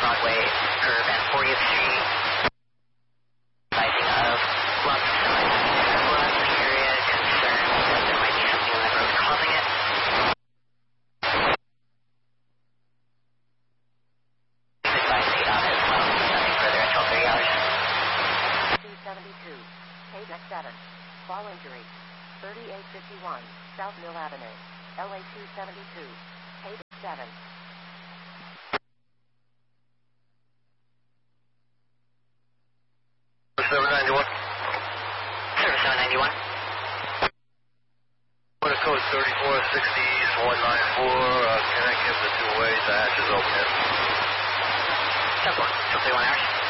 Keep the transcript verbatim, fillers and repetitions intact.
Broadway curve and fortieth Street. Advising of lumps that might be around the area, concerned that there might be something on the road causing it. Advise A DOT as well. Nothing further until thirty hours. two seventy-two, Paydex seven, fall injury, thirty-eight fifty-one, South Mill Avenue, L A two seventy-two, Paydex seven. seven ninety-one. Service seven ninety-one. What code thirty-four sixty East one nine four, uh, connect him to two ways, the hatch is open. ten four, till thirty-one hours.